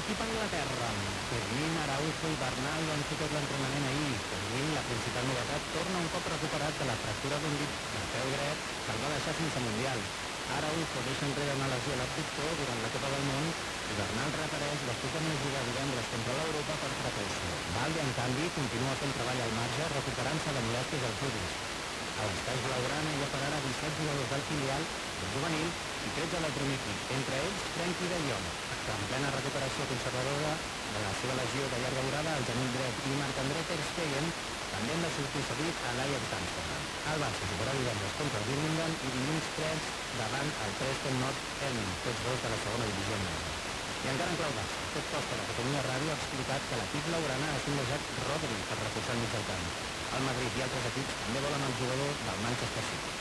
l'equip Anglaterra. Fermín, Araujo i Bernal van fer tot l'entrenament ahir. Fermín, la principal novetat, torna un cop recuperat de la fractura d'un dit del peu dret que el va deixar sense Mundial. Araujo deixa enrere una lesió a l'abductor durant la Copa del Món i Bernal reapareix després de no jugar divendres contra l'Europa per trapècia. Valde, en canvi, continua fent treball al marge, recuperant-se de molèsties al pubis. A l'estaix blaugrana hi ha per ara 17 jugadors del filial, del juvenil i 13 del primer equip, entre ells Frenkie de Jong, que en plena recuperació conservadora de la seva lesió de llarga durada al genoll dret, i Marc-André ter Stegen també han de sortir cedit a l'Ajax d'Amsterdam. El Barça jugarà divendres contra el Birmingham i dilluns 3 davant el Preston North End, tots dos de la segona divisió anglesa. I encara en clau Barça, Pep Costa de Catalunya Ràdio ha explicat que l'equip blaugrana ha sondejat Rodri per reforçar el mig del camp. El Madrid i altres equips també volen el jugador del Manchester City.